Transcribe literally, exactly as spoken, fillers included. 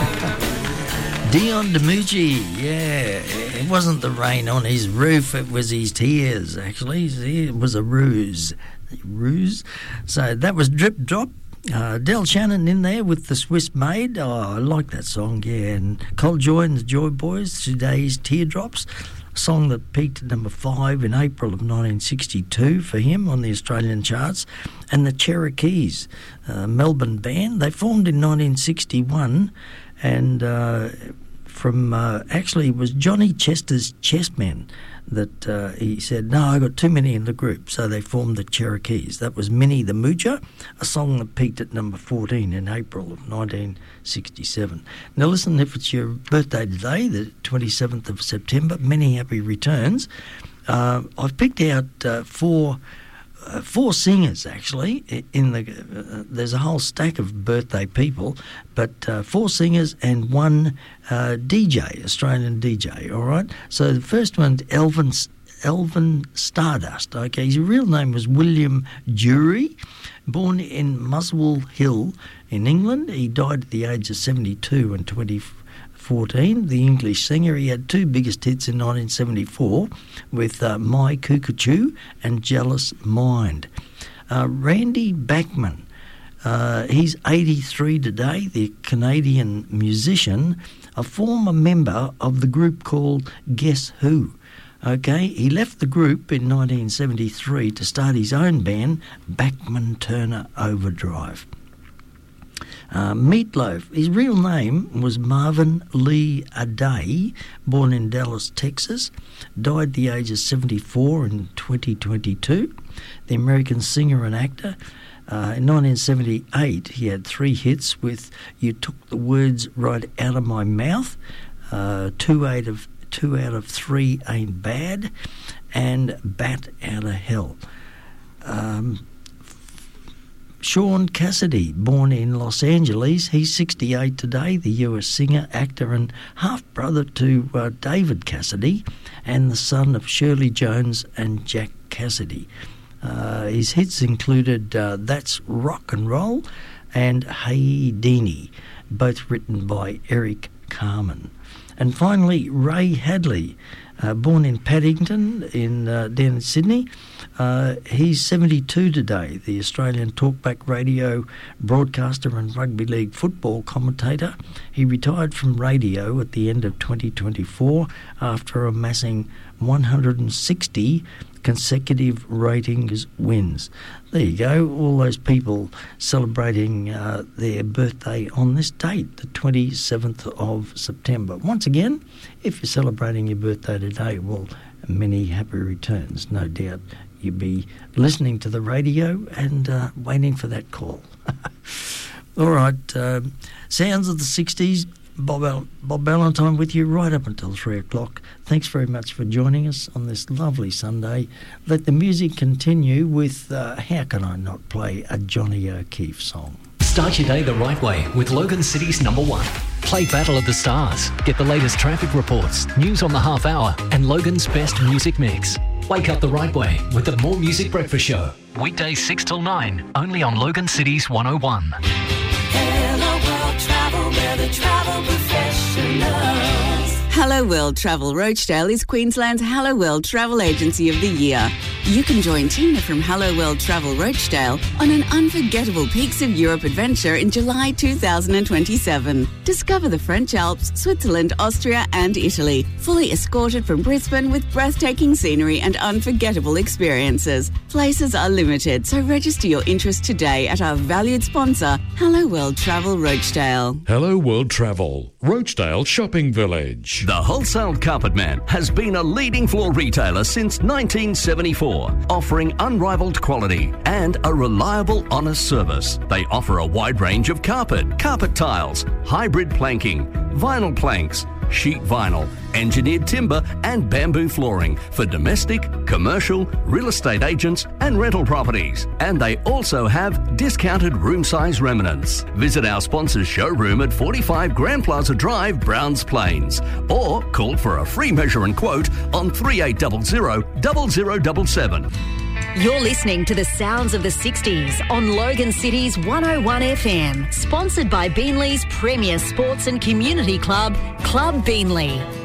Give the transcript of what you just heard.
Dion DiMucci, yeah. It wasn't the rain on his roof, it was his tears, actually. It was a ruse. Ruse. So that was Drip Drop. Uh, Del Shannon in there with the Swiss Maid. Oh, I like that song, yeah. And Cold Joy and the Joy Boys, Today's Teardrops. A song that peaked at number five in April of nineteen sixty-two for him on the Australian charts. And the Cherokees, uh, Melbourne band, they formed in nineteen sixty-one, and uh, from uh, actually it was Johnny Chester's Chessmen that uh, he said, no, I got too many in the group, so they formed the Cherokees. That was Minnie the Moocher, a song that peaked at number fourteen in April of nineteen sixty-seven. Now listen, if it's your birthday today, the twenty-seventh of September, many happy returns. Uh, I've picked out uh, four uh, four singers, actually. In the uh, there's a whole stack of birthday people, but uh, four singers and one uh, D J, Australian D J, all right? So the first one's Elvin, Elvin Stardust, okay? His real name was William Jury, born in Muswell Hill in England. He died at the age of seventy-two in twenty fourteen. The English singer, he had two biggest hits in nineteen seventy-four with uh, My Cuckoo and Jealous Mind. Uh, Randy Bachman, uh, he's eighty-three today, the Canadian musician, a former member of the group called Guess Who. Okay, he left the group in nineteen seventy-three to start his own band, Bachman Turner Overdrive. Uh, Meatloaf, his real name was Marvin Lee Aday, born in Dallas, Texas, died at the age of seventy-four in twenty twenty-two. The American singer and actor. Uh, in nineteen seventy-eight, he had three hits with You Took the Words Right Out of My Mouth, uh, two, out of, two out of Three Ain't Bad, and Bat Out of Hell. Um... Sean Cassidy, born in Los Angeles, he's sixty-eight today, the U S singer, actor and half-brother to uh, David Cassidy and the son of Shirley Jones and Jack Cassidy. Uh, his hits included uh, That's Rock and Roll and Hey Deanie, both written by Eric Carmen. And finally, Ray Hadley, uh, born in Paddington in uh, down in Sydney. Uh, he's seventy-two today, the Australian talkback radio broadcaster and rugby league football commentator. He retired from radio at the end of twenty twenty-four after amassing one hundred sixty consecutive ratings wins. There you go, all those people celebrating uh, their birthday on this date, the twenty-seventh of September. Once again, if you're celebrating your birthday today, well, many happy returns, no doubt. You'll be listening to the radio and uh, waiting for that call. All right, uh, sounds of the sixties. Bob, Al- Bob Valentine with you right up until three o'clock. Thanks very much for joining us on this lovely Sunday. Let the music continue with uh, How Can I Not Play a Johnny O'Keefe song? Start your day the right way with Logan City's number one. Play Battle of the Stars. Get the latest traffic reports, news on the half hour, and Logan's best music mix. Wake up the right way with the More Music Breakfast Show. Weekdays six till nine, only on Logan City's one oh one. Hello World Travel, we're the travel professionals. Hello World Travel Rochdale is Queensland's Hello World Travel Agency of the Year. You can join Tina from Hello World Travel Rochdale on an unforgettable Peaks of Europe adventure in July two thousand twenty-seven. Discover the French Alps, Switzerland, Austria and Italy, fully escorted from Brisbane with breathtaking scenery and unforgettable experiences. Places are limited, so register your interest today at our valued sponsor, Hello World Travel Rochdale. Hello World Travel, Rochdale Shopping Village. The Wholesale Carpet Man has been a leading floor retailer since nineteen seventy-four, offering unrivaled quality and a reliable, honest service. They offer a wide range of carpet, carpet tiles, hybrid planking, vinyl planks, sheet vinyl, engineered timber and bamboo flooring for domestic, commercial, real estate agents and rental properties. And they also have discounted room size remnants. Visit our sponsor's showroom at forty-five Grand Plaza Drive, Browns Plains, or call for a free measure and quote on three eight zero zero, zero zero seven seven. You're listening to the sounds of the sixties on Logan City's one oh one F M. Sponsored by Beanley's premier sports and community club, Club Beanley.